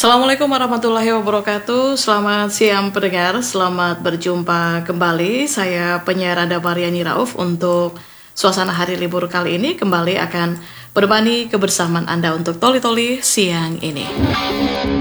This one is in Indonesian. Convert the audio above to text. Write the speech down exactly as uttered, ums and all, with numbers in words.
Assalamualaikum warahmatullahi wabarakatuh. Selamat siang pendengar, selamat berjumpa kembali. Saya penyiar Anda Mariani Rauf untuk suasana hari libur kali ini kembali akan menemani kebersamaan Anda untuk Toli-Toli siang ini.